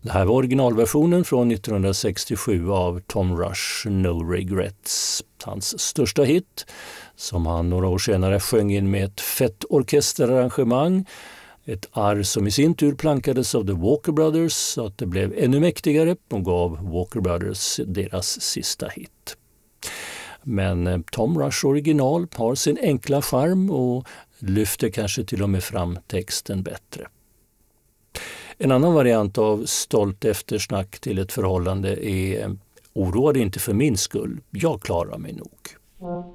Det här var originalversionen från 1967 av Tom Rush, No Regrets. Hans största hit, som han några år senare sjöng in med ett fett orkesterarrangemang. Ett arr som i sin tur plankades av The Walker Brothers så att det blev ännu mäktigare och gav Walker Brothers deras sista hit. Men Tom Rush original har sin enkla charm och lyfter kanske till och med fram texten bättre. En annan variant av stolt eftersnack till ett förhållande är oroa dig inte för min skull, jag klarar mig nog.